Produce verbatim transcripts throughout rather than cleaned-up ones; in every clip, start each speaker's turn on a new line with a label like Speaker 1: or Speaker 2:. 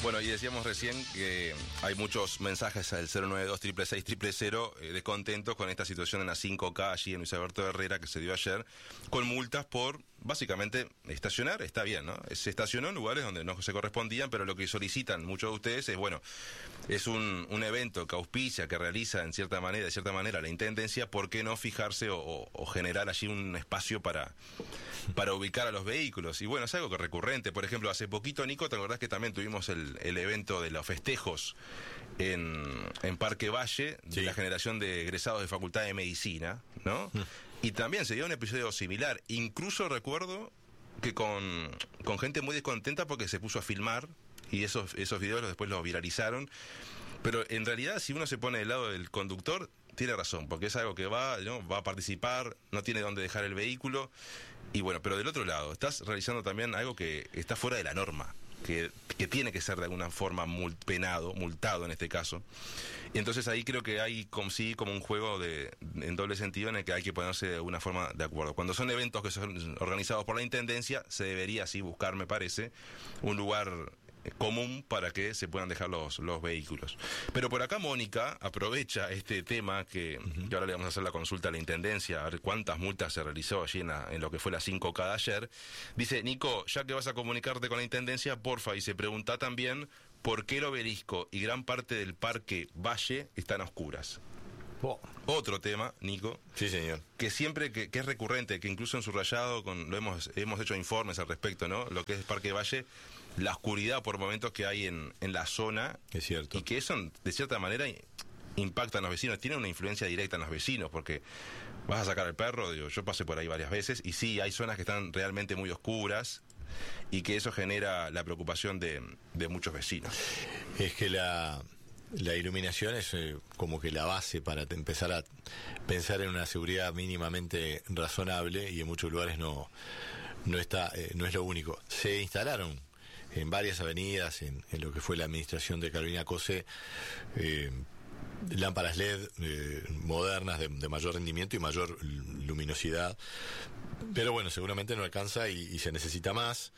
Speaker 1: Bueno, y decíamos recién que hay muchos mensajes al cero nueve dos, seis seis seis, cero cero cero eh, descontentos con esta situación en la cinco K allí en Luis Alberto Herrera que se dio ayer, con multas por, básicamente, estacionar. Está bien, ¿no? Se estacionó en lugares donde no se correspondían, pero lo que solicitan muchos de ustedes es, bueno, es un, un evento que auspicia, que realiza en cierta manera, de cierta manera la Intendencia, ¿por qué no fijarse o, o, o generar allí un espacio para, para ubicar a los vehículos? Y bueno, es algo que es recurrente. Por ejemplo, hace poquito, Nico, ¿te acordás que también tuvimos el, el evento de los festejos en, en Parque Valle, de sí. la generación de egresados de Facultad de Medicina, ¿no? Mm. Y también se dio un episodio similar. Incluso recuerdo que con, con gente muy descontenta porque se puso a filmar y esos, esos videos después los viralizaron. Pero en realidad, si uno se pone del lado del conductor, tiene razón, porque es algo que va, ¿no? va a participar, no tiene dónde dejar el vehículo. Y bueno, pero del otro lado, estás realizando también algo que está fuera de la norma, que, que tiene que ser de alguna forma mul, penado, multado en este caso. Y entonces ahí creo que hay como, sí, como un juego de, en doble sentido en el que hay que ponerse de alguna forma de acuerdo. Cuando son eventos que son organizados por la Intendencia, se debería así buscar, me parece, un lugar común para que se puedan dejar los, los vehículos. Pero por acá Mónica aprovecha este tema que, uh-huh. que ahora le vamos a hacer la consulta a la Intendencia, a ver cuántas multas se realizó allí en, la, en lo que fue la cinco K de ayer. Dice, Nico, ya que vas a comunicarte con la Intendencia, porfa, y se pregunta también por qué el obelisco y gran parte del Parque Valle están a oscuras. Oh. Otro tema, Nico.
Speaker 2: Sí, señor.
Speaker 1: Que siempre, que, que es recurrente, que incluso en Subrayado, con, lo hemos, hemos hecho informes al respecto, ¿no? Lo que es Parque Valle, la oscuridad por momentos que hay en, en la zona.
Speaker 2: Es cierto.
Speaker 1: Y que eso, de cierta manera, impacta a los vecinos, tiene una influencia directa en los vecinos, porque vas a sacar al perro, digo, yo pasé por ahí varias veces, y sí, hay zonas que están realmente muy oscuras, y que eso genera la preocupación de, de muchos vecinos.
Speaker 2: Es que la... La iluminación es eh, como que la base para te empezar a pensar en una seguridad mínimamente razonable, y en muchos lugares no no está eh, no es lo único. Se instalaron en varias avenidas, en, en lo que fue la administración de Carolina Cose, eh, lámparas L E D eh, modernas de, de mayor rendimiento y mayor luminosidad, pero bueno, seguramente no alcanza y, y se necesita más.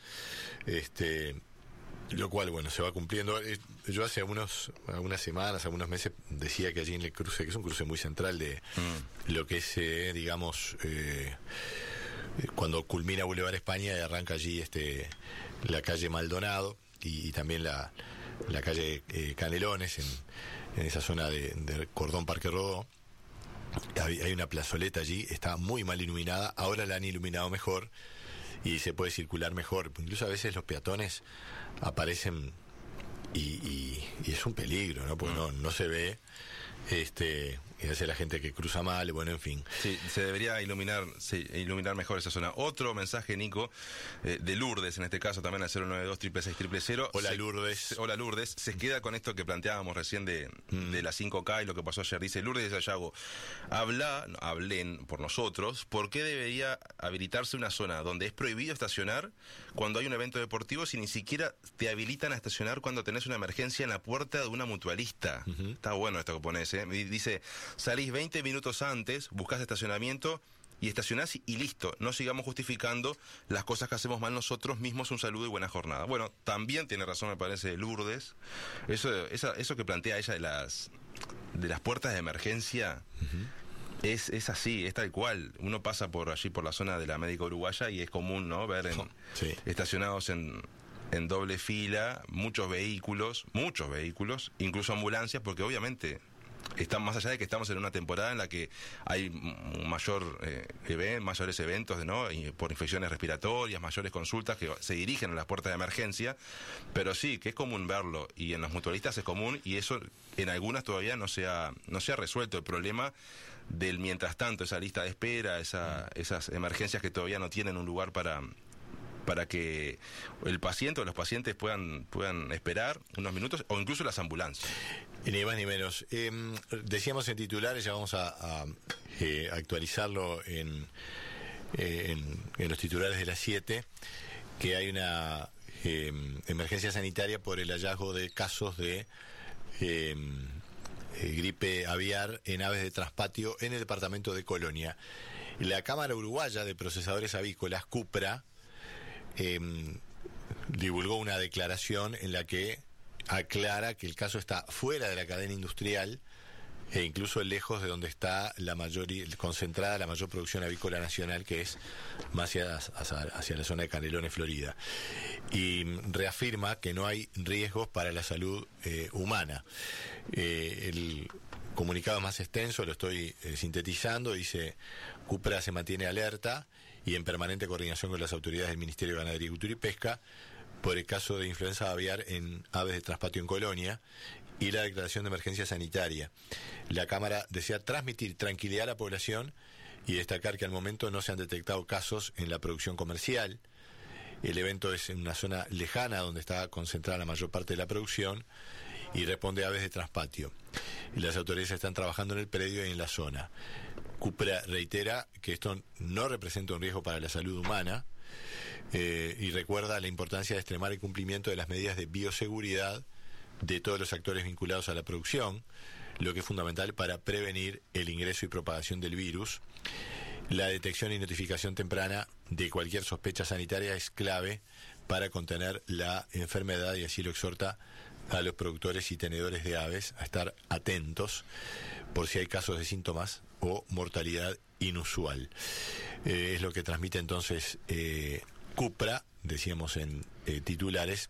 Speaker 2: Este Lo cual, bueno, se va cumpliendo. Yo hace algunos, algunas semanas, algunos meses, decía que allí en el cruce, que es un cruce muy central de mm. lo que es, eh, digamos, eh, cuando culmina Boulevard España y arranca allí este la calle Maldonado y, y también la, la calle eh, Canelones, en, en esa zona de, de Cordón Parque Rodó. Hay, hay una plazoleta allí, está muy mal iluminada, ahora la han iluminado mejor y se puede circular mejor. Incluso a veces los peatones aparecen y, y, y es un peligro, ¿no? Porque mm. no, no se ve, este, y hace la gente que cruza mal, bueno, en fin.
Speaker 1: Sí, se debería iluminar, sí, iluminar mejor esa zona. Otro mensaje, Nico, eh, de Lourdes, en este caso también al cero nueve dos, seis seis seis, cero cero.
Speaker 2: Hola,
Speaker 1: se,
Speaker 2: Lourdes.
Speaker 1: Hola, Lourdes. Se queda con esto que planteábamos recién de, mm. de la cinco K y lo que pasó ayer. Dice Lourdes de Sayago, habla, hablen por nosotros, ¿por qué debería habilitarse una zona donde es prohibido estacionar cuando hay un evento deportivo si ni siquiera te habilitan a estacionar cuando tenés una emergencia en la puerta de una mutualista? Uh-huh. Está bueno esto que pones, ¿eh? Dice, salís veinte minutos antes, buscás estacionamiento y estacionás y listo. No sigamos justificando las cosas que hacemos mal nosotros mismos. Un saludo y buena jornada. Bueno, también tiene razón, me parece, Lourdes. Eso, esa, eso que plantea ella de las, de las puertas de emergencia... Uh-huh. Es, es así, es tal cual. Uno pasa por allí, por la zona de la Médica Uruguaya, y es común, ¿no? Ver en, sí. estacionados en, en doble fila muchos vehículos, muchos vehículos, incluso ambulancias, porque obviamente están más allá de que estamos en una temporada en la que hay un mayor eh, event, mayores eventos, ¿no? Y por infecciones respiratorias, mayores consultas que se dirigen a las puertas de emergencia, pero sí, que es común verlo, y en los mutualistas es común, y eso en algunas todavía no se ha, no se ha resuelto el problema del mientras tanto, esa lista de espera, esa, esas emergencias que todavía no tienen un lugar para... para que el paciente o los pacientes puedan puedan esperar unos minutos, o incluso las ambulancias.
Speaker 2: Ni más ni menos. Eh, decíamos en titulares, ya vamos a, a eh, actualizarlo en, eh, en, en los titulares de las siete, que hay una eh, emergencia sanitaria por el hallazgo de casos de eh, eh, gripe aviar en aves de traspatio en el departamento de Colonia. La Cámara Uruguaya de Procesadores Avícolas, CUPRA, Eh, divulgó una declaración en la que aclara que el caso está fuera de la cadena industrial e incluso lejos de donde está la mayor concentrada la mayor producción avícola nacional, que es más hacia, hacia, hacia la zona de Canelones, Florida. Y reafirma que no hay riesgos para la salud eh, humana. Eh, el comunicado más extenso, lo estoy eh, sintetizando, dice: Cupra se mantiene alerta y en permanente coordinación con las autoridades del Ministerio de Ganadería, Agricultura y Pesca por el caso de influenza aviar en aves de traspatio en Colonia y la declaración de emergencia sanitaria. La Cámara desea transmitir tranquilidad a la población y destacar que al momento no se han detectado casos en la producción comercial. El evento es en una zona lejana donde está concentrada la mayor parte de la producción y responde a aves de traspatio. Y las autoridades están trabajando en el predio y en la zona. Cupra reitera que esto no representa un riesgo para la salud humana eh, y recuerda la importancia de extremar el cumplimiento de las medidas de bioseguridad de todos los actores vinculados a la producción, lo que es fundamental para prevenir el ingreso y propagación del virus. La detección y notificación temprana de cualquier sospecha sanitaria es clave para contener la enfermedad, y así lo exhorta a los productores y tenedores de aves a estar atentos por si hay casos de síntomas o mortalidad inusual. Eh, es lo que transmite entonces eh, Cupra, decíamos en eh, titulares,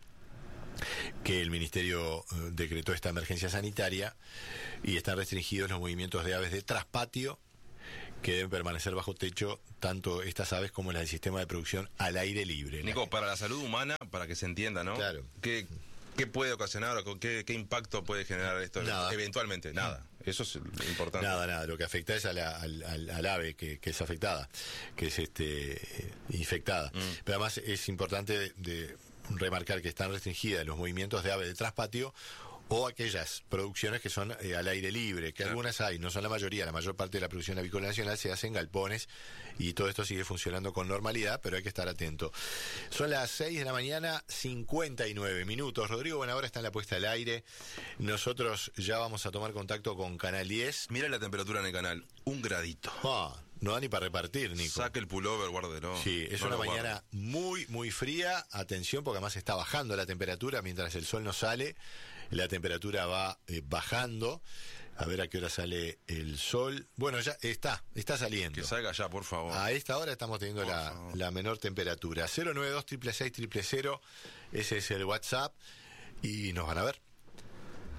Speaker 2: que el Ministerio eh, decretó esta emergencia sanitaria y están restringidos los movimientos de aves de traspatio, que deben permanecer bajo techo, tanto estas aves como las del sistema de producción al aire libre.
Speaker 1: Nico, para la salud humana, para que se entienda, ¿no?
Speaker 2: Claro.
Speaker 1: ¿Qué, qué puede ocasionar o qué, qué impacto puede generar esto?
Speaker 2: Nada.
Speaker 1: Eventualmente, nada. Eso es importante.
Speaker 2: Nada, nada. Lo que afecta es a la, al, al, al ave que, que es afectada, que es este infectada. Mm. Pero además es importante de, de remarcar que están restringidas los movimientos de aves de traspatio o aquellas producciones que son eh, al aire libre, que claro, algunas hay, no son la mayoría, la mayor parte de la producción avícola nacional se hace en galpones y todo esto sigue funcionando con normalidad, pero hay que estar atento. Son las seis de la mañana, cincuenta y nueve minutos. Rodrigo Buenahora está en la puesta al aire. Nosotros ya vamos a tomar contacto con Canal diez.
Speaker 1: Mira la temperatura en el canal, un gradito.
Speaker 2: Ah, no da ni para repartir, Nico.
Speaker 1: Saque el pullover, guárdelo.
Speaker 2: Sí, es
Speaker 1: no
Speaker 2: una mañana muy, muy fría. Atención, porque además está bajando la temperatura mientras el sol no sale. La temperatura va eh, bajando. A ver a qué hora sale el sol. Bueno, ya está, está saliendo.
Speaker 1: Que salga ya, por favor.
Speaker 2: A esta hora estamos teniendo la, la menor temperatura. cero nueve dos, seis seis seis, cero cero cero, ese es el WhatsApp. Y nos van a ver.